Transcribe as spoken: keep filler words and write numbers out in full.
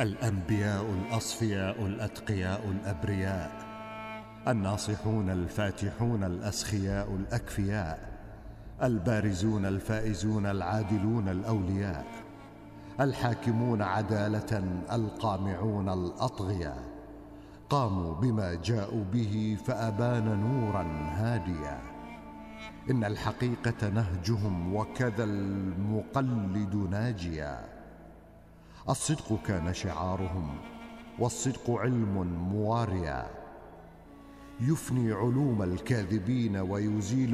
الأنبياء الأصفياء الأتقياء الأبرياء، الناصحون الفاتحون الأسخياء الأكفياء، البارزون الفائزون العادلون الأولياء، الحاكمون عدالة القامعون الأطغياء، قاموا بما جاءوا به فأبان نورا هاديا. إن الحقيقة نهجهم وكذا المقلد ناجيا. الصدق كان شعارهم والصدق علم مواريا، يفني علوم الكاذبين ويزيل